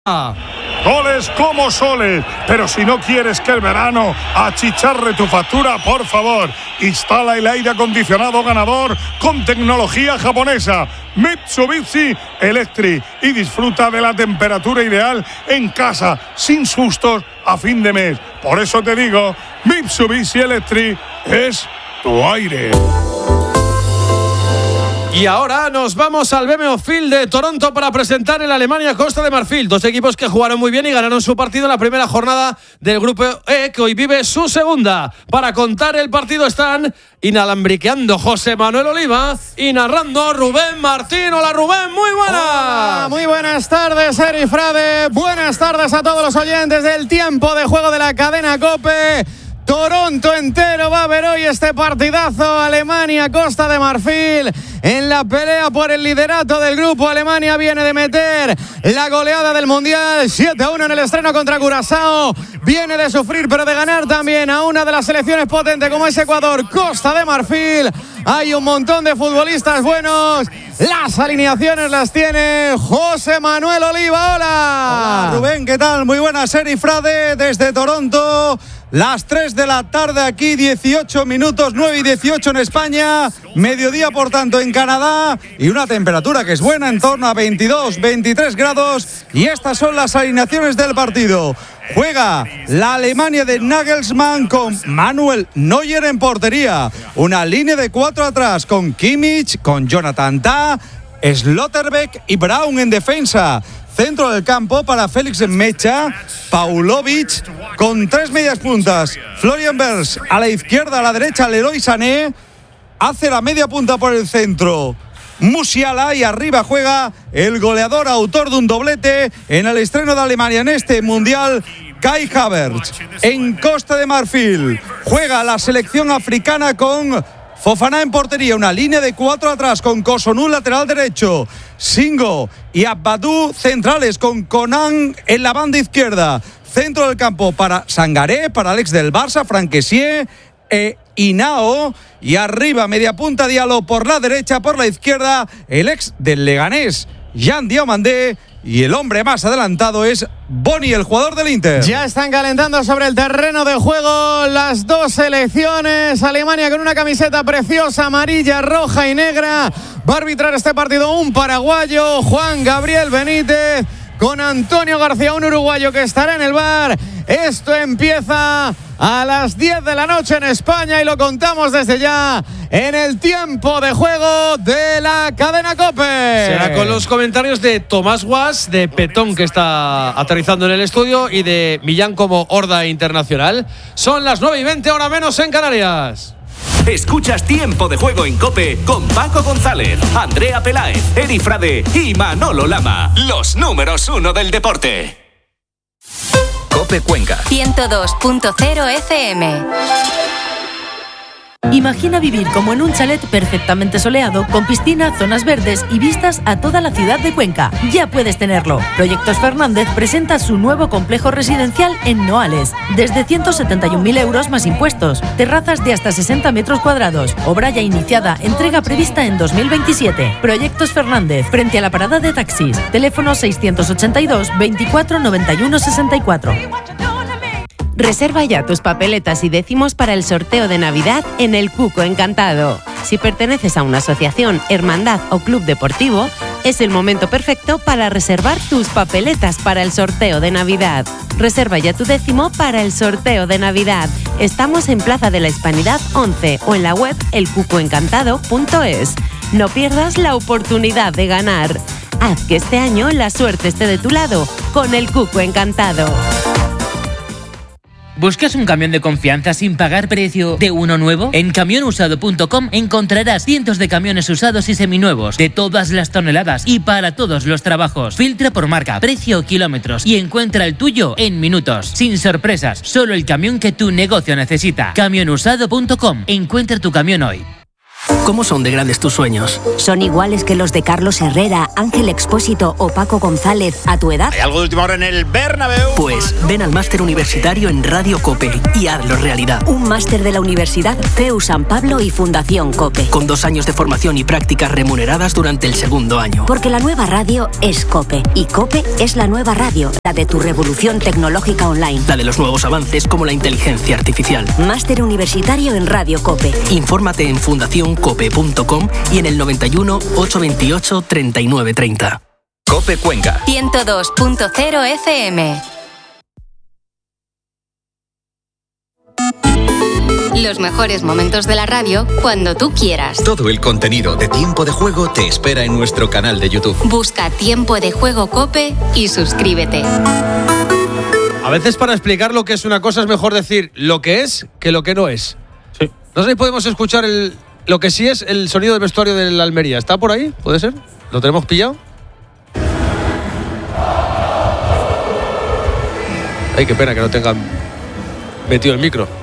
Goles como soles, pero si no quieres que el verano achicharre tu factura, por favor, instala el aire acondicionado ganador con tecnología japonesa Mitsubishi Electric y disfruta de la temperatura ideal en casa, sin sustos a fin de mes. Por eso te digo, Mitsubishi Electric es tu aire. Y ahora nos vamos al BMO Field de Toronto para presentar el Alemania-Costa de Marfil. Dos equipos que jugaron muy bien y ganaron su partido en la primera jornada del Grupo E, que hoy vive su segunda. Para contar el partido están inalambriqueando José Manuel Oliva y narrando Rubén Martín. Hola Rubén, muy buenas. Hola, muy buenas tardes, Eri Frade. Buenas tardes a todos los oyentes del tiempo de juego de la cadena COPE. Toronto entero va a ver hoy este partidazo. Alemania-Costa de Marfil en la pelea por el liderato del grupo. Alemania viene de meter la goleada del Mundial 7-1 en el estreno contra Curazao. Viene de sufrir pero de ganar también a una de las selecciones potentes como es Ecuador. Costa de Marfil, hay un montón de futbolistas buenos. Las alineaciones las tiene José Manuel Oliva. Hola. Hola Rubén, ¿qué tal? Muy buenas, Eri Frade desde Toronto. Las 3 de la tarde aquí, 18 minutos, 9 y 18 en España. Mediodía, por tanto, en Canadá. Y una temperatura que es buena, en torno a 22, 23 grados. Y estas son las alineaciones del partido. Juega la Alemania de Nagelsmann con Manuel Neuer en portería. Una línea de 4 atrás con Kimmich, con Jonathan Tah, Slotterbeck y Braun en defensa. Centro del campo para Félix Mecha, Paulovic con 3 medias puntas. Florian Wirtz a la izquierda, a la derecha Leroy Sané. Hace la media punta por el centro Musiala y arriba juega el goleador, autor de un doblete en el estreno de Alemania en este Mundial, Kai Havertz. En Costa de Marfil juega la selección africana con Fofana en portería, una línea de 4 atrás con Cotonou lateral derecho, Singo y Abbadou centrales con Conan en la banda izquierda. Centro del campo para Sangaré, para Alex del Barça, Franck Kessié e Hinao. Y arriba media punta Diallo por la derecha, por la izquierda el ex del Leganés, Jean Diomandé. Y el hombre más adelantado es Boni, el jugador del Inter. Ya están calentando sobre el terreno de juego las dos selecciones. Alemania con una camiseta preciosa, amarilla, roja y negra. Va a arbitrar este partido un paraguayo, Juan Gabriel Benítez, con Antonio García, un uruguayo que estará en el VAR. Esto empieza a las 10 de la noche en España y lo contamos desde ya en el tiempo de juego de la cadena COPE. Será con los comentarios de Tomás Guas, de Petón, que está aterrizando en el estudio, y de Millán como Horda Internacional. Son las 9:20, hora menos en Canarias. Escuchas Tiempo de Juego en COPE con Paco González, Andrea Peláez, Eri Frade y Manolo Lama. Los números 1 del deporte. COPE Cuenca 102.0 FM. Imagina vivir como en un chalet perfectamente soleado, con piscina, zonas verdes y vistas a toda la ciudad de Cuenca. Ya puedes tenerlo. Proyectos Fernández presenta su nuevo complejo residencial en Noales. Desde 171.000 euros más impuestos. Terrazas de hasta 60 metros cuadrados. Obra ya iniciada. Entrega prevista en 2027. Proyectos Fernández, frente a la parada de taxis. Teléfono 682 24 91 64. Reserva ya tus papeletas y décimos para el sorteo de Navidad en el Cuco Encantado. Si perteneces a una asociación, hermandad o club deportivo, es el momento perfecto para reservar tus papeletas para el sorteo de Navidad. Reserva ya tu décimo para el sorteo de Navidad. Estamos en Plaza de la Hispanidad 11 o en la web elcucoencantado.es. No pierdas la oportunidad de ganar. Haz que este año la suerte esté de tu lado con el Cuco Encantado. ¿Buscas un camión de confianza sin pagar precio de uno nuevo? En camionusado.com encontrarás cientos de camiones usados y seminuevos de todas las toneladas y para todos los trabajos. Filtra por marca, precio o kilómetros y encuentra el tuyo en minutos. Sin sorpresas, solo el camión que tu negocio necesita. Camionusado.com. Encuentra tu camión hoy. ¿Cómo son de grandes tus sueños? ¿Son iguales que los de Carlos Herrera, Ángel Expósito o Paco González a tu edad? ¿Hay algo de última hora en el Bernabéu? Pues ven al máster universitario en Radio COPE y hazlo realidad. Un máster de la Universidad CEU San Pablo y Fundación COPE. Con 2 años de formación y prácticas remuneradas durante el segundo año. Porque la nueva radio es COPE y COPE es la nueva radio, la de tu revolución tecnológica online. La de los nuevos avances como la inteligencia artificial. Máster universitario en Radio COPE. Infórmate en fundacioncope.com y en el 91 828 3930. COPE Cuenca 102.0 FM. Los mejores momentos de la radio cuando tú quieras. Todo el contenido de Tiempo de Juego te espera en nuestro canal de YouTube. Busca Tiempo de Juego COPE y suscríbete. A veces para explicar lo que es una cosa es mejor decir lo que es que lo que no es. Sí. No sé si podemos escuchar lo que sí es el sonido del vestuario del Almería. ¿Está por ahí? ¿Puede ser? ¿Lo tenemos pillado? Ay, qué pena que no tengan metido el micro.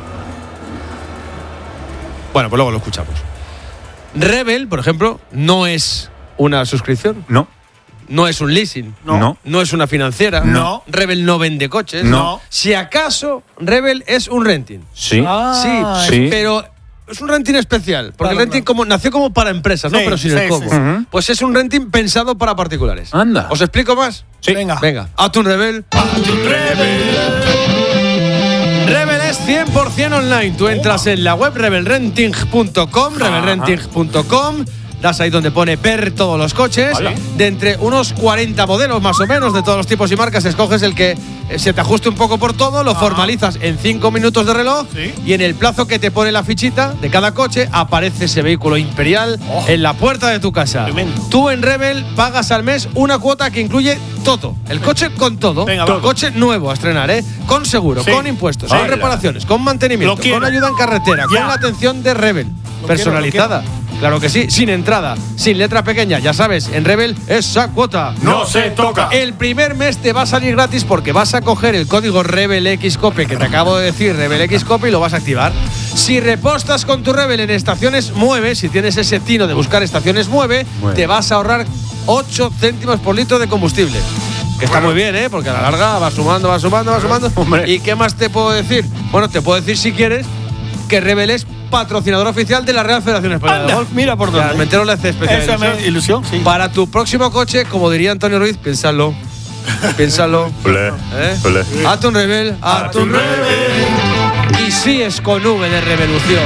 Bueno, pues luego lo escuchamos. Rebel, por ejemplo, no es una suscripción. No. No es un leasing. No. No es una financiera. No. Rebel no vende coches. No. Si acaso, Rebel es un renting. Sí. Sí, pero es un renting especial. Porque el renting nació como para empresas, ¿no? Pero sin el cómo. Sí. Pues es un renting pensado para particulares. Anda. ¿Os explico más? Sí. Venga. Atún Rebel. Rebel es 100% online. Tú entras en la web rebelrenting.com, rebelrenting.com. Das ahí donde pone ver todos los coches. Hola. De entre unos 40 modelos más o menos, de todos los tipos y marcas, escoges el que se te ajuste un poco por todo, lo formalizas en 5 minutos de reloj. Sí. Y en el plazo que te pone la fichita de cada coche, aparece ese vehículo imperial en la puerta de tu casa. Tremendo. Tú en Rebel pagas al mes una cuota que incluye todo. El coche con todo. Venga, todo. va. Coche nuevo a estrenar, con seguro, Sí. con impuestos, Vale. con reparaciones, con mantenimiento, Lo quiero. con ayuda en carretera, Ya. con la atención de Rebel. Personalizada. Claro que sí, sin entrada, sin letra pequeña. Ya sabes, en Rebel esa cuota No se toca. El primer mes te va a salir gratis porque vas a coger el código RebelXCOPE que te acabo de decir, RebelXCOPE, y lo vas a activar. Si repostas con tu Rebel en estaciones Mueve, si tienes ese tino de buscar estaciones Mueve, te vas a ahorrar 8 céntimos por litro de combustible. Que está muy bien, porque a la larga va sumando. Hombre. ¿Y qué más te puedo decir? Bueno, te puedo decir, si quieres, que Rebel es patrocinador oficial de la Real Federación Española de Golf. Mira por dónde. Realmente le hace especial Esa me ilusión, sí. Para tu próximo coche, como diría Antonio Ruiz, piénsalo. Atún Rebel, Atún Rebel. Y sí es con V de revolución.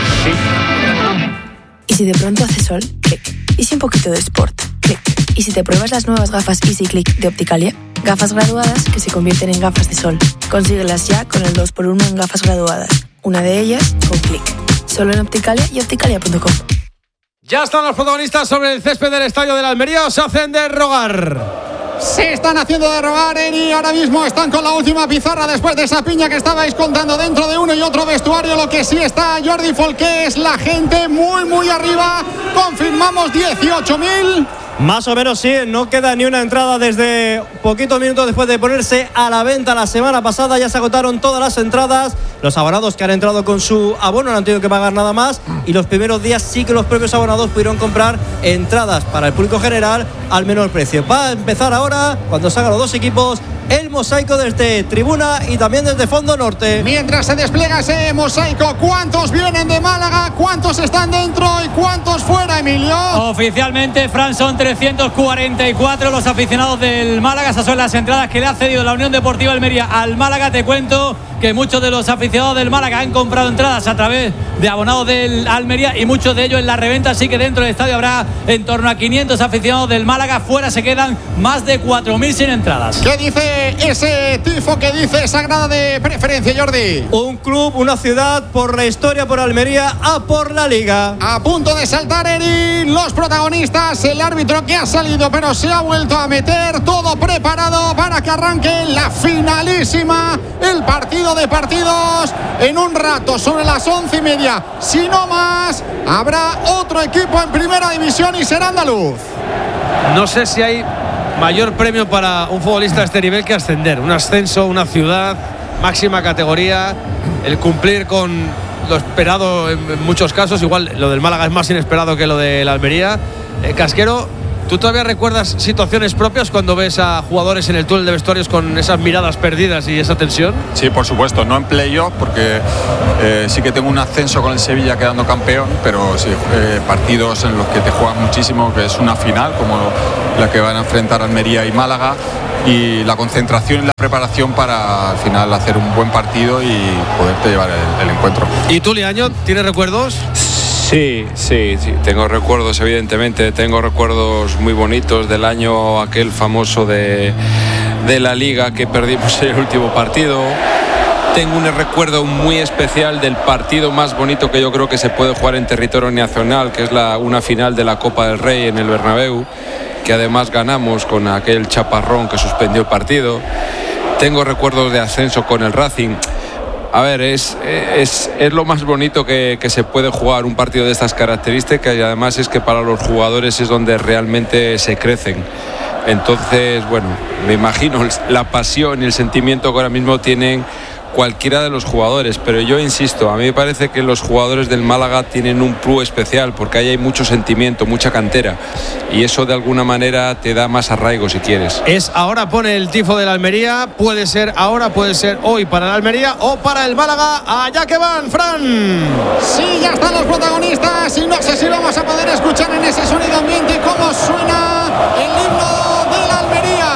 ¿Y si de pronto hace sol? Clic. ¿Y si un poquito de sport? Clic. ¿Y si te pruebas las nuevas gafas Easy Click de Opticalia? Gafas graduadas que se convierten en gafas de sol. Consíguelas ya con el 2x1 en gafas graduadas. Una de ellas con Clic. Solo en Opticalia y opticalia.com. Ya están los protagonistas sobre el césped del estadio de la Almería. Se hacen de rogar. Se están haciendo de rogar, Eri. Ahora mismo están con la última pizarra después de esa piña que estabais contando dentro de uno y otro vestuario. Lo que sí está, Jordi Folqué, es la gente muy arriba. Confirmamos 18.000. Más o menos sí, no queda ni una entrada desde poquitos minutos después de ponerse a la venta la semana pasada. Ya se agotaron todas las entradas. Los abonados que han entrado con su abono no han tenido que pagar nada más. Y los primeros días sí que los propios abonados pudieron comprar entradas para el público general al menor precio. Va a empezar ahora, cuando salgan los dos equipos, el mosaico desde tribuna y también desde fondo norte. Mientras se despliega ese mosaico, ¿cuántos vienen de Málaga? ¿Cuántos están dentro y cuántos fuera, Emilio? Oficialmente, Fran, son 344 los aficionados del Málaga. Esas son las entradas que le ha cedido la Unión Deportiva Almería al Málaga. Te cuento que muchos de los aficionados del Málaga han comprado entradas a través de abonados del Almería y muchos de ellos en la reventa. Así que dentro del estadio habrá en torno a 500 aficionados del Málaga. Fuera se quedan más de 4.000 sin entradas. ¿Qué dice ese tifo? ¿Qué dice esa grada de preferencia, Jordi? Un club, una ciudad, por la historia, por Almería, a por la Liga. A punto de saltar, Eri, los protagonistas, el árbitro que ha salido pero se ha vuelto a meter, todo preparado para que arranque la finalísima, el partido de partidos. En un rato, sobre las 11:30, si no más, habrá otro equipo en primera división y será andaluz. No sé si hay mayor premio para un futbolista de este nivel que ascender. Un ascenso, una ciudad, máxima categoría, el cumplir con lo esperado en muchos casos. Igual lo del Málaga es más inesperado que lo de la Almería. Casquero, ¿tú todavía recuerdas situaciones propias cuando ves a jugadores en el túnel de vestuarios con esas miradas perdidas y esa tensión? Sí, por supuesto, no en playoff porque sí que tengo un ascenso con el Sevilla quedando campeón, pero sí, partidos en los que te juegas muchísimo, que es una final como la que van a enfrentar Almería y Málaga, y la concentración y la preparación para al final hacer un buen partido y poderte llevar el encuentro. ¿Y tú, Liaño, tienes recuerdos? Sí, tengo recuerdos, evidentemente, tengo recuerdos muy bonitos del año aquel famoso de la Liga que perdimos en el último partido. Tengo un recuerdo muy especial del partido más bonito que yo creo que se puede jugar en territorio nacional, que es una final de la Copa del Rey en el Bernabéu, que además ganamos con aquel chaparrón que suspendió el partido. Tengo recuerdos de ascenso con el Racing. A ver, es lo más bonito que se puede jugar un partido de estas características, y además es que para los jugadores es donde realmente se crecen. Entonces, bueno, me imagino la pasión y el sentimiento que ahora mismo tienen cualquiera de los jugadores, pero yo insisto, a mí me parece que los jugadores del Málaga tienen un plus especial porque ahí hay mucho sentimiento, mucha cantera, y eso de alguna manera te da más arraigo si quieres. Es ahora, pone el tifo de la Almería, puede ser ahora, puede ser hoy para la Almería o para el Málaga. Allá que van, Fran. Sí, ya están los protagonistas y no sé si vamos a poder escuchar en ese sonido ambiente cómo suena el himno de la Almería,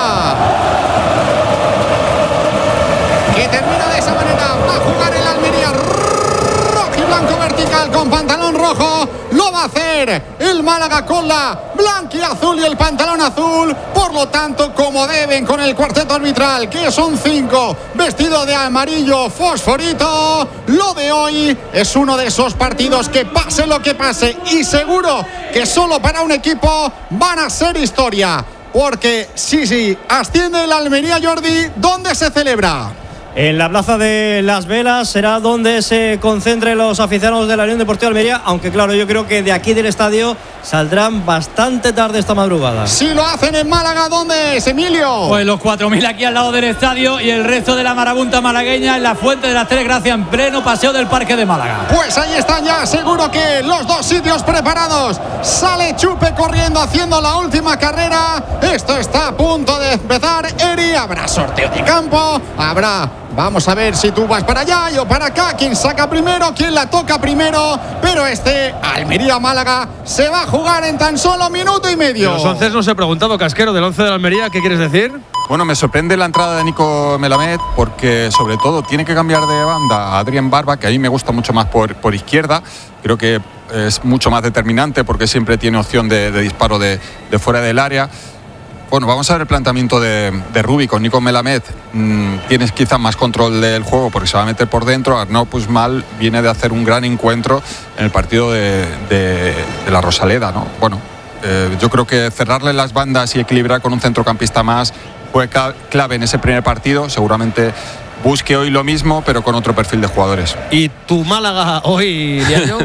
que termina de esa manera. Va a jugar el Almería rojo y blanco vertical con pantalón rojo. Lo va a hacer el Málaga con la blanquiazul y el pantalón azul. Por lo tanto, como deben con el cuarteto arbitral, que son 5, vestido de amarillo fosforito. Lo de hoy es uno de esos partidos que pase lo que pase, y seguro que solo para un equipo van a ser historia. Porque sí, asciende el Almería, Jordi. ¿Dónde se celebra? En la Plaza de las Velas será donde se concentren los aficionados de la Unión Deportiva Almería, aunque claro, yo creo que de aquí del estadio saldrán bastante tarde esta madrugada. Si lo hacen en Málaga, ¿dónde es, Emilio? Pues los 4.000 aquí al lado del estadio y el resto de la marabunta malagueña en la Fuente de las Tres Gracias, en pleno paseo del Parque de Málaga. Pues ahí están ya, seguro que los dos sitios preparados. Sale Chupe corriendo, haciendo la última carrera. Esto está a punto de empezar, Eri. Habrá sorteo de campo, vamos a ver si tú vas para allá, yo para acá, quién saca primero, quién la toca primero. Pero Almería-Málaga se va a jugar en tan solo minuto y medio. Los 11 nos he preguntado, Casquero, del 11 de la Almería, ¿qué quieres decir? Bueno, me sorprende la entrada de Nico Melamed porque sobre todo tiene que cambiar de banda a Adrián Barba, que a mí me gusta mucho más por izquierda. Creo que es mucho más determinante porque siempre tiene opción de disparo de fuera del área. Bueno, vamos a ver el planteamiento de Rubi con Nico Melamed. Tienes quizás más control del juego porque se va a meter por dentro. Arnaud Puigmal viene de hacer un gran encuentro en el partido de la Rosaleda, ¿no? Bueno, yo creo que cerrarle las bandas y equilibrar con un centrocampista más fue clave en ese primer partido. Seguramente busque hoy lo mismo, pero con otro perfil de jugadores. ¿Y tu Málaga hoy, Diario?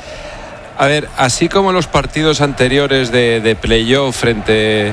A ver, así como los partidos anteriores de playoff frente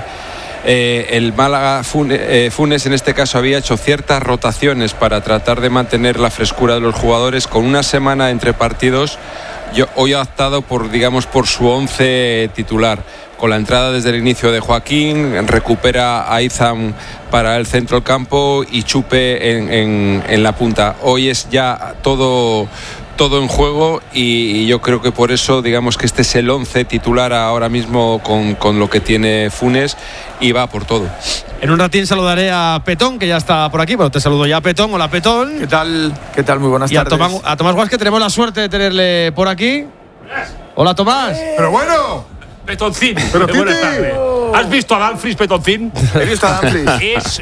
el Málaga, Funes en este caso había hecho ciertas rotaciones para tratar de mantener la frescura de los jugadores. Con una semana entre partidos, yo hoy he optado por su 11 titular, con la entrada desde el inicio de Joaquín, recupera a Izam para el centro del campo y Chupe en la punta. Hoy es ya todo en juego y yo creo que por eso digamos que este es el 11 titular ahora mismo con lo que tiene Funes, y va por todo. En un ratín saludaré a Petón, que ya está por aquí. Bueno, te saludo ya, Petón. Hola, Petón. ¿Qué tal? Muy buenas tardes. Y a Tomás Guas, que tenemos la suerte de tenerle por aquí. Hola, Tomás. Pero bueno, Petoncín. Pero buenas tardes. ¿Has visto a Danfries, Petoncín? He visto a Danfries.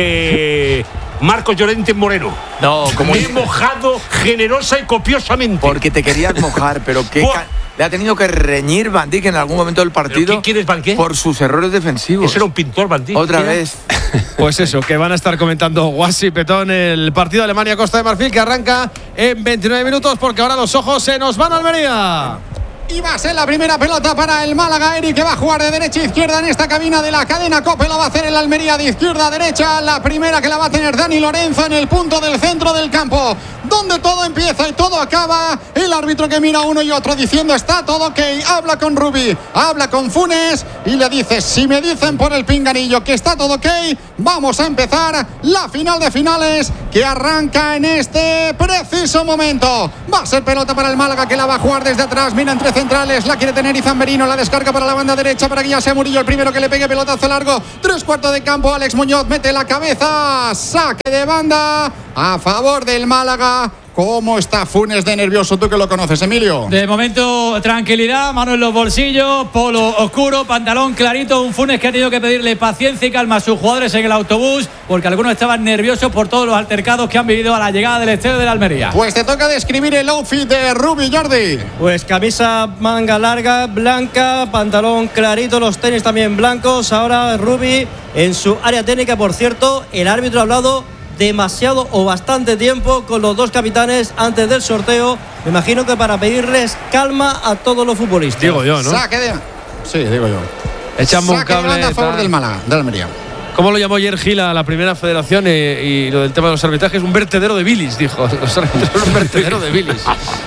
Es Marcos Llorente Moreno. No, como me he mojado generosa y copiosamente. Porque te querías mojar, pero qué le ha tenido que reñir Van Dijk en algún momento del partido. ¿Quién es Van Dijk? Por sus errores defensivos. Ese era un pintor, Van Dijk. Otra vez. Pues eso, que van a estar comentando Guas y Petón el partido de Alemania-Costa de Marfil, que arranca en 29 minutos, porque ahora los ojos se nos van a Almería. Y va a ser la primera pelota para el Málaga, Eri, que va a jugar de derecha a izquierda en esta cabina de la cadena COPE. Lo va a hacer el Almería de izquierda a derecha. La primera que la va a tener Dani Lorenzo en el punto del centro del campo, donde todo empieza y todo acaba. El árbitro que mira a uno y otro diciendo está todo ok. Habla con Rubi, habla con Funes y le dice: si me dicen por el pinganillo que está todo ok, vamos a empezar la final de finales que arranca en este preciso momento. Va a ser pelota para el Málaga, que la va a jugar desde atrás. Mira entre centrales, la quiere tener Izan Merino, la descarga para la banda derecha para que ya sea Murillo el primero que le pegue pelotazo largo. 3/4 de campo, Alex Muñoz mete la cabeza, saque de banda a favor del Málaga. ¿Cómo está Funes de nervioso? Tú que lo conoces, Emilio. De momento, tranquilidad, mano en los bolsillos, polo oscuro, pantalón clarito. Un Funes que ha tenido que pedirle paciencia y calma a sus jugadores en el autobús, porque algunos estaban nerviosos por todos los altercados que han vivido a la llegada del estadio de la Almería. Pues te toca describir el outfit de Rubi, Jordi. Pues camisa manga larga, blanca, pantalón clarito, los tenis también blancos. Ahora Rubi en su área técnica. Por cierto, el árbitro ha hablado demasiado o bastante tiempo con los dos capitanes antes del sorteo. Me imagino que para pedirles calma a todos los futbolistas. Digo yo, ¿no? Saque de... Sí, digo yo. Echamos un cable. Saque de banda a favor del Málaga, de Almería. ¿Cómo lo llamó ayer Gil a la primera federación y lo del tema de los arbitrajes? Un vertedero de bilis, dijo. Los árbitros son un vertedero de bilis.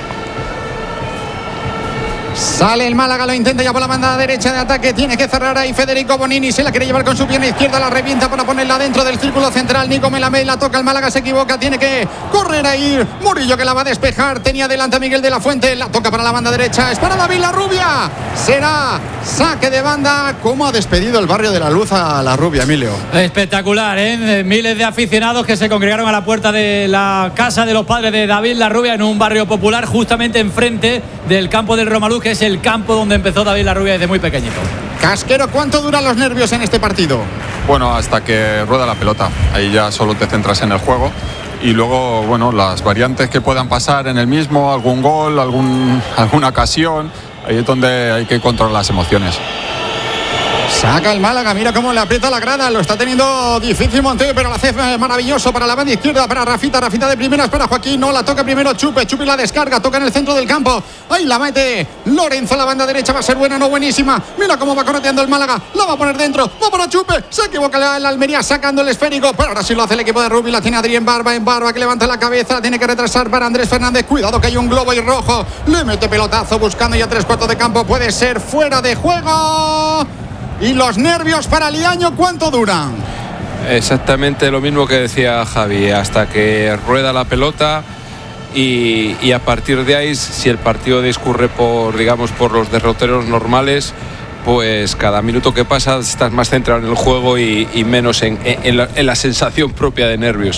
Sale el Málaga, lo intenta ya por la banda derecha de ataque. Tiene que cerrar ahí Federico Bonini. Se la quiere llevar con su pierna izquierda. La revienta para ponerla dentro del círculo central. Nico Melamed la toca. El Málaga se equivoca. Tiene que correr ahí. Murillo que la va a despejar. Tenía delante a Miguel de la Fuente. La toca para la banda derecha. Es para David Larrubia. Será saque de banda. ¿Cómo ha despedido el barrio de la Luz a Larrubia, Emilio? Espectacular, ¿eh? Miles de aficionados que se congregaron a la puerta de la casa de los padres de David Larrubia en un barrio popular justamente enfrente del campo del Romaluz, que es el campo donde empezó David Larrubia desde muy pequeñito. Casquero, ¿cuánto duran los nervios en este partido? Bueno, hasta que rueda la pelota. Ahí ya solo te centras en el juego. Y luego, bueno, las variantes que puedan pasar en el mismo, algún gol, alguna ocasión. Ahí es donde hay que controlar las emociones. Saca el Málaga, mira cómo le aprieta la grada. Lo está teniendo difícil Monte, pero lo hace maravilloso para la banda izquierda, para Rafita de primeras para Joaquín. No, la toca primero Chupe la descarga, toca en el centro del campo. Ahí la mete Lorenzo, la banda derecha va a ser buena, no buenísima. Mira cómo va correteando el Málaga, la va a poner dentro, va para Chupe. Se equivoca la Almería sacando el esférico, pero ahora sí lo hace el equipo de Rubi. La tiene Adrián Barba que levanta la cabeza, la tiene que retrasar para Andrés Fernández. Cuidado que hay un globo y rojo. Le mete pelotazo buscando ya 3/4 de campo. Puede ser fuera de juego. ¿Y los nervios para Liaño cuánto duran? Exactamente lo mismo que decía Javi, hasta que rueda la pelota y a partir de ahí, si el partido discurre por los derroteros normales, pues cada minuto que pasa estás más centrado en el juego y menos en la sensación propia de nervios.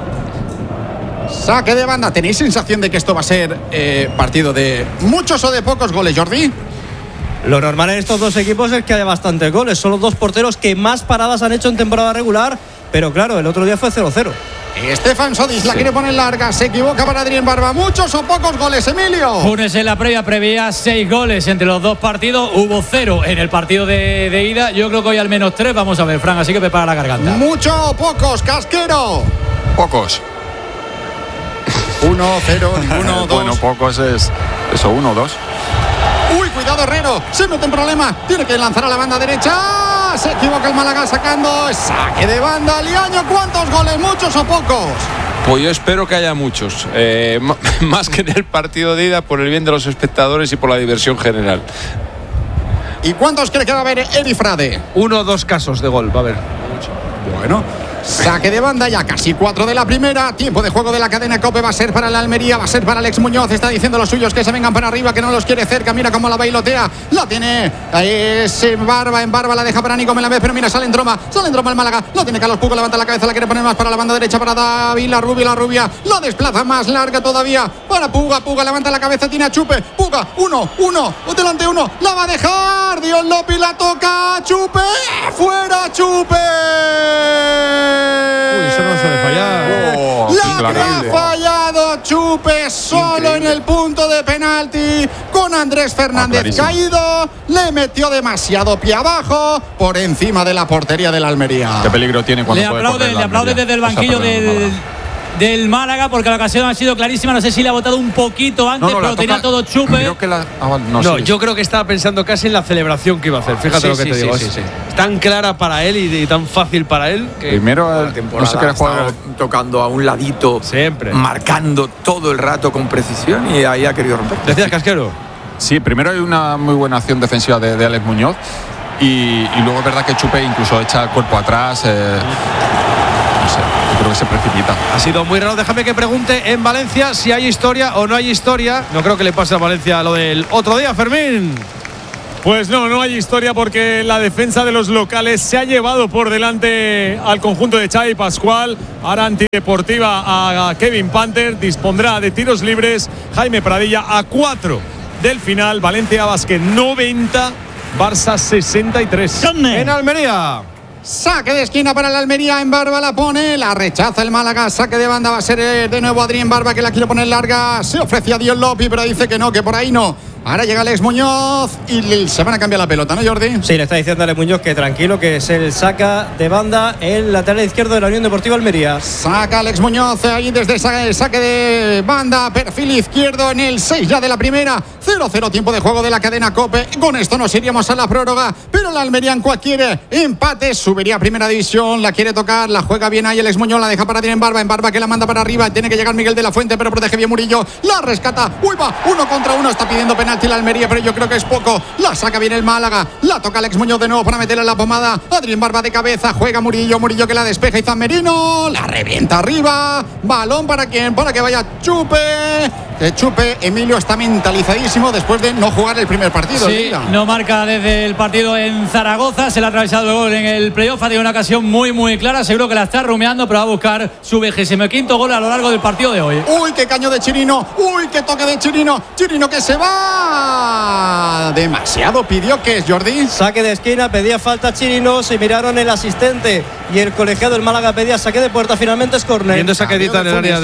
Saque de banda. ¿Tenéis sensación de que esto va a ser partido de muchos o de pocos goles, Jordi? Lo normal en estos dos equipos es que haya bastantes goles. Son los dos porteros que más paradas han hecho en temporada regular. Pero claro, el otro día fue 0-0. Estefan Sodis la quiere poner larga. Se equivoca para Adrián Barba. ¿Muchos o pocos goles, Emilio? Funes en la previa preveía 6 goles entre los dos partidos. Hubo 0 en el partido de ida. Yo creo que hoy al menos 3. Vamos a ver, Fran, así que prepara la garganta. ¿Mucho o pocos, Casquero? Pocos. 1, 0, 1, 2. Bueno, pocos es eso, 1, 2. Uy, cuidado Herrero, se mete en problema. Tiene que lanzar a la banda derecha. Se equivoca el Málaga sacando. Saque de banda. Liaño, ¿cuántos goles? ¿Muchos o pocos? Pues yo espero que haya muchos. Más que en el partido de ida, por el bien de los espectadores y por la diversión general. ¿Y cuántos cree que va a haber Eri Frade? 1 o 2 casos de gol, va a haber. Bueno, saque de banda ya, casi 4 de la primera. Tiempo de juego de la cadena COPE. Va a ser para la Almería, va a ser para Alex Muñoz. Está diciendo a los suyos que se vengan para arriba, que no los quiere cerca. Mira cómo la bailotea. La tiene en barba, la deja para Nico Melamed. Pero mira, sale en troma el Málaga. Lo tiene Carlos Pugo, levanta la cabeza, la quiere poner más para la banda derecha para David Larrubia. La desplaza más larga todavía para Puga, levanta la cabeza, tiene a Chupe. Puga, uno, delante uno. La va a dejar. Dios Lopi la toca. Chupe. Fuera Chupe. Uy, eso no se le falla. La ha fallado Chupe solo en el punto de penalti con Andrés Fernández caído. Le metió demasiado pie abajo por encima de la portería del Almería. ¿Qué peligro tiene cuando le aplaude desde el banquillo del Málaga, porque la ocasión ha sido clarísima. No sé si le ha botado un poquito antes, pero tenía todo chupe. Creo que yo creo que estaba pensando casi en la celebración que iba a hacer. Fíjate lo que te digo. Es tan clara para él y tan fácil para él que primero la temporada no sé tocando a un ladito, siempre marcando todo el rato con precisión, y ahí ha querido romper. ¿Decías, Casquero? Sí, primero hay una muy buena acción defensiva de Alex Muñoz y luego es verdad que Chupe incluso echa el cuerpo atrás. No sé, yo creo que se precipita. Ha sido muy raro. Déjame que pregunte en Valencia si hay historia o no hay historia. No creo que le pase a Valencia lo del otro día, Fermín. Pues no hay historia, porque la defensa de los locales se ha llevado por delante al conjunto de Xavi Pascual. Ahora antideportiva a Kevin Panther. Dispondrá de tiros libres Jaime Pradilla a 4 del final. Valencia Basket 90, Barça 63. En Almería. Saque de esquina para el Almería. En Barba la pone, la rechaza el Málaga. Saque de banda va a ser de nuevo Adrián Barba, que la quiere poner larga. Se ofrecía Dios Lopi, pero dice que no, que por ahí no. Ahora llega Alex Muñoz y se van a cambiar la pelota, ¿no, Jordi? Sí, le está diciendo a Alex Muñoz que tranquilo, que es el saca de banda, el lateral izquierdo de la Unión Deportiva Almería. Saca Alex Muñoz ahí desde el saque de banda, perfil izquierdo en el 6 ya de la primera. 0-0 tiempo de juego de la cadena COPE. Con esto nos iríamos a la prórroga, pero la Almería en cualquier empate subiría a primera división. La quiere tocar, la juega bien ahí Alex Muñoz, la deja para tirar en Barba, que la manda para arriba. Tiene que llegar Miguel de la Fuente, pero protege bien Murillo. La rescata, uy, va, 1 contra 1. Está pidiendo penalti la Almería, pero yo creo que es poco. La saca bien el Málaga, la toca Alex Muñoz de nuevo para meterla en la pomada. Adrián Barba de cabeza, juega Murillo que la despeja y Zanmerino la revienta arriba. Balón para quién, para que vaya Chupe. Emilio está mentalizadísimo después de no jugar el primer partido. Sí, no marca desde el partido en Zaragoza. Se le ha atravesado el gol en el playoff. Ha tenido una ocasión muy clara. Seguro que la está rumiando, pero va a buscar su 25º gol a lo largo del partido de hoy. Uy, qué caño de Chirino. Uy, qué toque de Chirino. Chirino que se va. Demasiado pidió, que es Jordi. Saque de esquina, pedía falta Chirino. Se miraron el asistente y el colegiado del Málaga pedía saque de puerta. Finalmente es córner. Viendo esa quedita en el área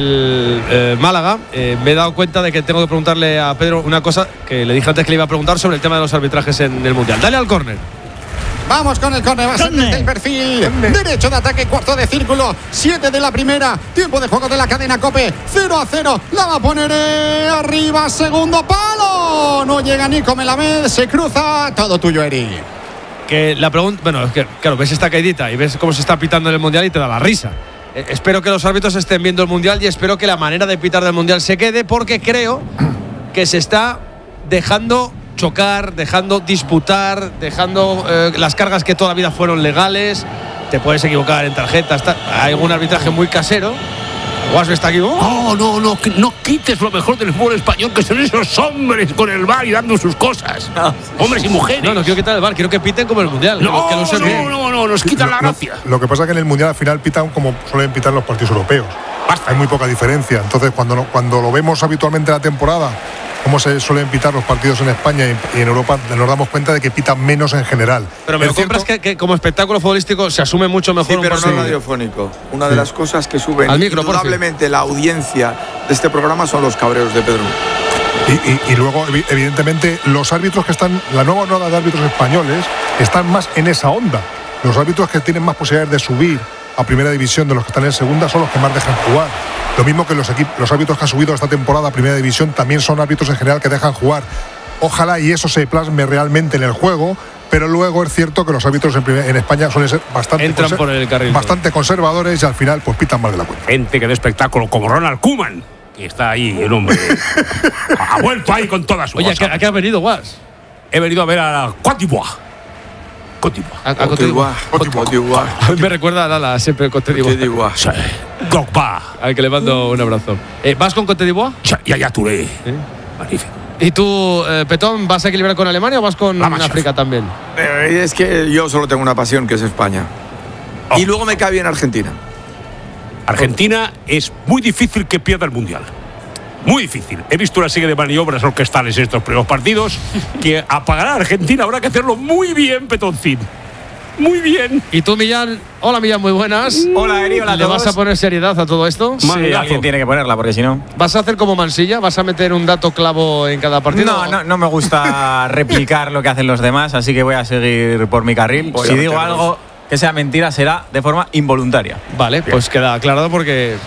del Málaga, me he dado cuenta de que tengo que preguntarle a Pedro una cosa que le dije antes que le iba a preguntar sobre el tema de los arbitrajes en el Mundial. Dale al córner. Vamos con el córner, va a ser desde el perfil derecho de ataque, cuarto de círculo, 7 de la primera, tiempo de juego de la cadena COPE, 0-0, la va a poner arriba, segundo palo, no llega Nico Melamed, se cruza, todo tuyo, Eri. Que la pregunta, bueno, es que claro, ves esta caidita y ves cómo se está pitando en el Mundial y te da la risa. Espero que los árbitros estén viendo el Mundial y espero que la manera de pitar del Mundial se quede, porque creo que se está dejando chocar, dejando disputar, dejando las cargas que toda la vida fueron legales. Te puedes equivocar en tarjetas, hay algún arbitraje muy casero. Guasbe está aquí. No quites lo mejor del fútbol español, que son esos hombres con el VAR y dando sus cosas. Hombres y mujeres. No quiero quitar el VAR, quiero que piten como el Mundial. No, nos quitan la gracia. Lo que pasa es que en el Mundial al final pitan como suelen pitar los partidos europeos. Hay muy poca diferencia. Entonces cuando lo vemos habitualmente en la temporada, cómo se suelen pitar los partidos en España y en Europa, nos damos cuenta de que pitan menos en general. Pero me lo compras que como espectáculo futbolístico se asume mucho mejor. Sí, pero no radiofónico. Una de las cosas que suben indudablemente la audiencia de este programa son los cabreos de Pedro. Y luego, evidentemente, los árbitros que están, la nueva ola de árbitros españoles, están más en esa onda. Los árbitros que tienen más posibilidades de subir a primera división de los que están en segunda son los que más dejan jugar. Lo mismo que los árbitros que han subido esta temporada a primera división también son árbitros en general que dejan jugar. Ojalá y eso se plasme realmente en el juego, pero luego es cierto que los árbitros en España suelen ser bastante conservadores y al final pues pitan mal de la cuenta. Gente que de espectáculo como Ronald Koeman, que está ahí el hombre. Ha vuelto ahí con toda su. Oye, ¿a qué has venido, Guas? He venido a ver a la Côte d'Ivoire. Me recuerda a Lala, siempre Côte d'Ivoire. Sí. Drogba. Al que le mando un abrazo. ¿Vas con Côte d'Ivoire? Ya Touré. ¿Sí? Magnífico. ¿Y tú, Petón, vas a equilibrar con Alemania o vas con África también? Es que yo solo tengo una pasión, que es España. Y luego me cae bien Argentina. Argentina es muy difícil que pierda el Mundial. Muy difícil. He visto una serie de maniobras orquestales en estos primeros partidos que apagará a Argentina. Habrá que hacerlo muy bien, Petoncín. Muy bien. ¿Y tú, Millán? Hola, Millán, muy buenas. Hola, Eri, hola a todos. ¿Le vas a poner seriedad a todo esto? Sí, alguien tiene que ponerla, porque si no... ¿Vas a hacer como Mansilla? ¿Vas a meter un dato clavo en cada partido? No me gusta replicar lo que hacen los demás, así que voy a seguir por mi carril. Si digo algo que sea mentira, será de forma involuntaria. Vale, bien. Pues queda aclarado porque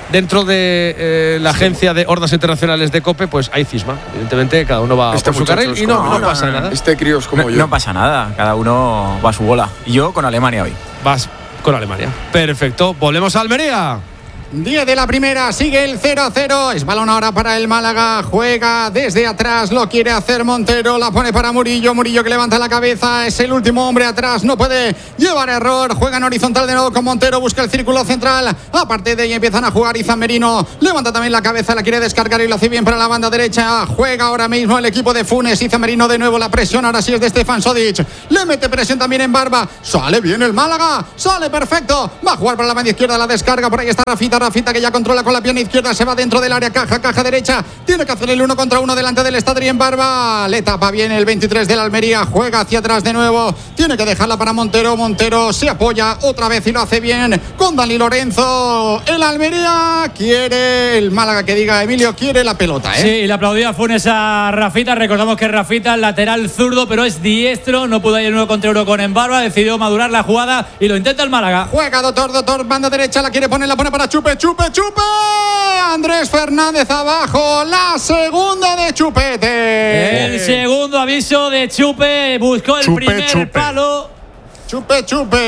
dentro de la agencia de hordas internacionales de COPE, pues hay cisma. Evidentemente, cada uno va por su carril y no pasa nada. Este crío es como yo. No pasa nada, cada uno va a su bola. Y yo con Alemania hoy. Vas con Alemania. Perfecto, volvemos a Almería. 10 de la primera, sigue el 0-0. Es balón ahora para el Málaga. Juega desde atrás, lo quiere hacer Montero. La pone para Murillo. Murillo que levanta la cabeza. Es el último hombre atrás. No puede llevar error. Juega en horizontal de nuevo con Montero. Busca el círculo central. Aparte de ahí empiezan a jugar. Izan Merino levanta también la cabeza. La quiere descargar y lo hace bien para la banda derecha. Juega ahora mismo el equipo de Funes. Izan Merino de nuevo. La presión ahora sí es de Stefan Sodic. Le mete presión también en Barba. Sale bien el Málaga. Sale perfecto. Va a jugar para la banda izquierda. La descarga. Por ahí está Rafita que ya controla con la pierna izquierda, se va dentro del área, caja derecha, tiene que hacer el 1 contra 1 delante del Adrien Barba, le tapa bien el 23 del Almería, juega hacia atrás de nuevo, tiene que dejarla para Montero se apoya otra vez y lo hace bien con Dani Lorenzo. El Almería quiere, el Málaga que diga Emilio, quiere la pelota, Sí, y le aplaudía Funes a Rafita. Recordamos que Rafita es lateral zurdo, pero es diestro, no pudo ir el 1 contra 1 con Embarba, decidió madurar la jugada y lo intenta el Málaga. Juega Doctor, banda derecha, la quiere poner, la pone para Chupe. Andrés Fernández abajo, la segunda de Chupete. El segundo aviso de Chupe, buscó el primer palo. Chupe.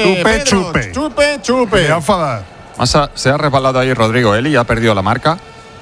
Me va a enfadar. Se ha resbalado ahí Rodrigo Eli y ha perdido la marca.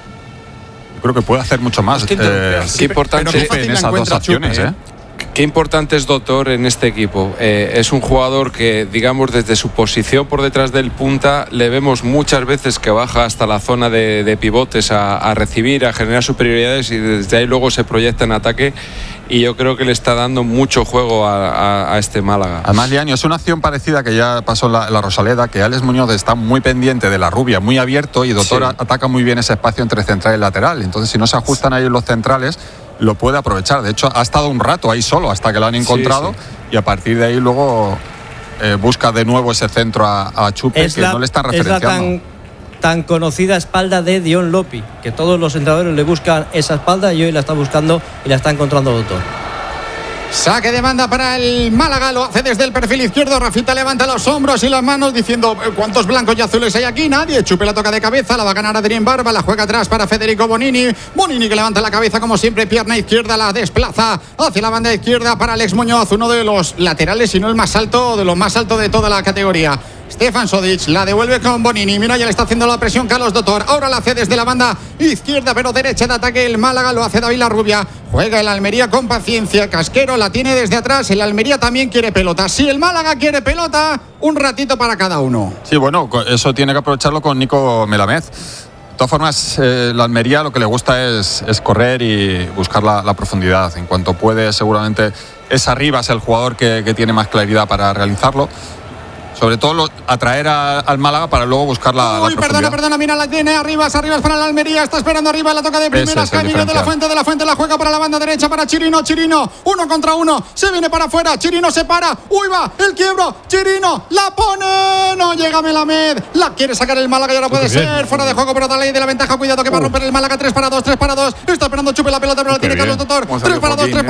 Yo creo que puede hacer mucho más. Qué importante en esas dos acciones, Qué importante es Doctor en este equipo. Es un jugador que, digamos, desde su posición por detrás del punta, le vemos muchas veces que baja hasta la zona de pivotes a recibir, a generar superioridades y desde ahí luego se proyecta en ataque. Y yo creo que le está dando mucho juego a este Málaga. Además, Liaño, es una acción parecida que ya pasó en la Rosaleda, que Alex Muñoz está muy pendiente de la rubia, muy abierto, y Doctor ataca muy bien ese espacio entre central y lateral. Entonces, si no se ajustan ahí los centrales, lo puede aprovechar. De hecho, ha estado un rato ahí solo hasta que lo han encontrado y a partir de ahí luego busca de nuevo ese centro a Chupe, que no le están referenciando. Tan conocida espalda de Dion Lopi, que todos los entrenadores le buscan esa espalda y hoy la está buscando y la está encontrando Doctor. Saque de banda para el Málaga, lo hace desde el perfil izquierdo. Rafita levanta los hombros y las manos diciendo ¿cuántos blancos y azules hay aquí? Nadie. Chupe la toca de cabeza, la va a ganar Adrien Barba, la juega atrás para Federico Bonini que levanta la cabeza como siempre, pierna izquierda, la desplaza hacia la banda izquierda para Alex Muñoz, uno de los laterales, si no el más alto, de los más altos de toda la categoría. Stefan Sodic la devuelve con Bonini. Mira, ya le está haciendo la presión Carlos Doctor. Ahora la hace desde la banda izquierda, pero derecha de ataque el Málaga. Lo hace David Larrubia. Juega el Almería con paciencia. Casquero la tiene desde atrás. El Almería también quiere pelota. Si el Málaga quiere pelota, un ratito para cada uno. Sí, bueno, eso tiene que aprovecharlo con Nico Melamed. De todas formas, la Almería lo que le gusta es correr y buscar la profundidad. En cuanto puede, seguramente es Arribas el jugador que tiene más claridad para realizarlo. Sobre todo atraer al Málaga para luego buscar la profundidad. Perdona, mira, la tiene Arribas para la Almería, está esperando Arribas, la toca de primeras, Camilo de la Fuente la juega para la banda derecha para Chirino, 1 contra 1, se viene para afuera, Chirino se para, uy va, el quiebro, Chirino, la pone, no llega Melamed, la quiere sacar el Málaga y ahora puede ser fuera de juego, pero dale de la ventaja, cuidado que va a romper el Málaga, 3 para 2, está esperando Chupe la pelota, pero la tiene Carlos Doctor, 3 para 2,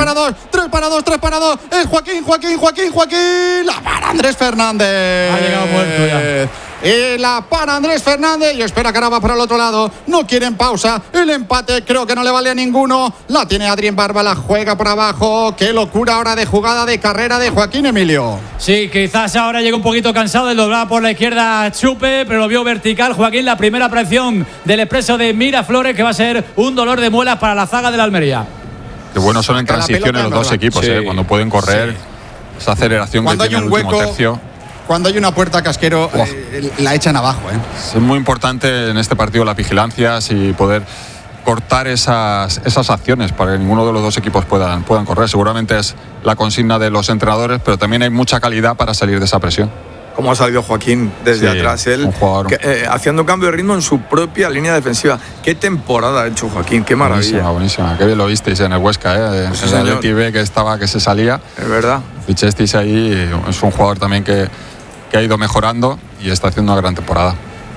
es Joaquín, la para Andrés Fernández. Ha llegado muerto ya. Y la para Andrés Fernández y espera que ahora va para el otro lado. No quieren pausa. El empate creo que no le vale a ninguno. La tiene Adrien Barba, la juega por abajo. Qué locura ahora de jugada de carrera de Joaquín Emilio. Sí, quizás ahora llega un poquito cansado de doblar por la izquierda Chupe, pero lo vio vertical Joaquín. La primera presión del expreso de Miraflores, que va a ser un dolor de muelas para la zaga de la Almería. Qué bueno son en transiciones los dos equipos, cuando pueden correr. Esa aceleración cuando que tiene el último tercio. Cuando hay una puerta, Casquero, la echan abajo. Es muy importante en este partido la vigilancia y poder cortar esas acciones para que ninguno de los dos equipos puedan correr. Seguramente es la consigna de los entrenadores, pero también hay mucha calidad para salir de esa presión. Cómo ha salido Joaquín desde atrás, él haciendo cambio de ritmo en su propia línea defensiva. Qué temporada ha hecho Joaquín, qué maravilla. Buenísima. Qué bien lo visteis en el Huesca, en el Atleti B que se salía. Es verdad. Fichasteis ahí, es un jugador también que ha ido mejorando y está haciendo una gran temporada.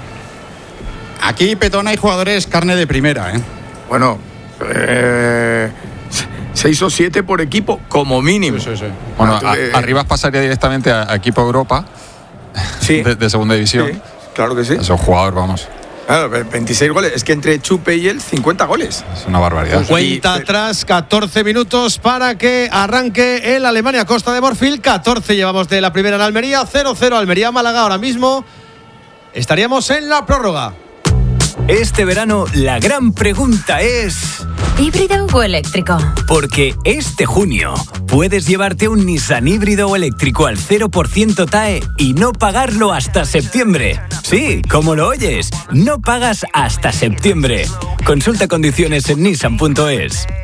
Aquí, Petón, hay jugadores carne de primera, Bueno, 6 o 7 por equipo, como mínimo. Sí. Bueno, Arribas pasaría directamente a equipo Europa de segunda división. Sí, claro que sí. Es un jugador, vamos. Claro, 26 goles. Es que entre Chupe y él, 50 goles. Es una barbaridad. Cuenta atrás, 14 minutos para que arranque el Alemania-Costa de Marfil. 14 llevamos de la primera en Almería. 0-0 Almería-Málaga. Ahora mismo estaríamos en la prórroga. Este verano la gran pregunta es... ¿híbrido o eléctrico? Porque este junio puedes llevarte un Nissan híbrido o eléctrico al 0% TAE y no pagarlo hasta septiembre. Sí, como lo oyes, no pagas hasta septiembre. Consulta condiciones en nissan.es.